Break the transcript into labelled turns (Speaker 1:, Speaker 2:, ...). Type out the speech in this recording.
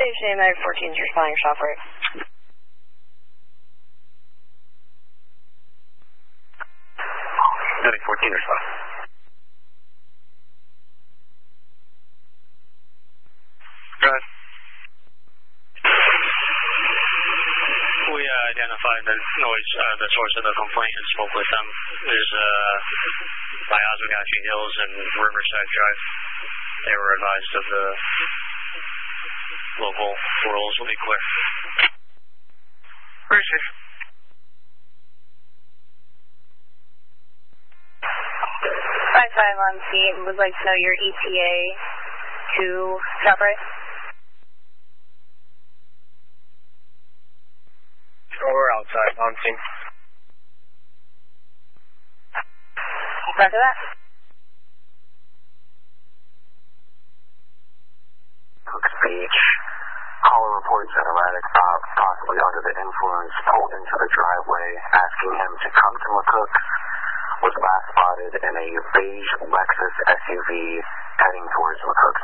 Speaker 1: Station 914 is responding, shop right.
Speaker 2: Medic 14 respond. Go ahead.
Speaker 3: We identified the noise, the source of the complaint and spoke with them. There's by Oswegatchie Hills and Riverside Drive. They were advised of the local rules will be clear.
Speaker 2: Where is she?
Speaker 1: 55 on scene. Would like to know your ETA to shop right.
Speaker 2: Oh, we're outside on scene.
Speaker 1: Roger that.
Speaker 4: Cook's Beach. Caller reports that erratic Bob, possibly under the influence, pulled into the driveway, asking him to come to McCook. Was last spotted in a beige Lexus SUV heading towards McCook.